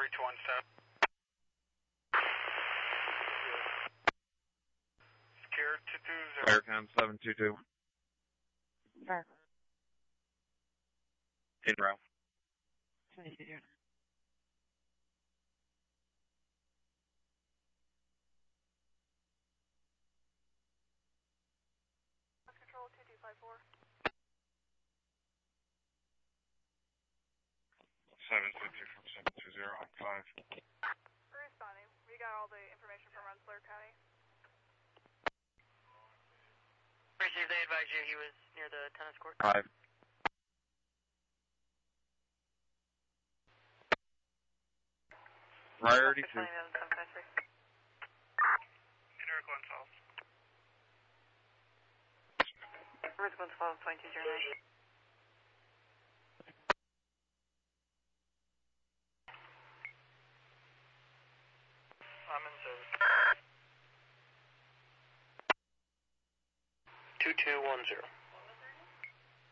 3217. Secure 220. Aircon 722. Fire. In row. 22. Control 2254. 722 from 720 on 5. We're responding. We got all the information from Rensselaer County. Received, they advised you he was near the tennis court. 5. Priority 2. Generic Gonzales. Where's Gonzales 2209? I'm in service. 2210.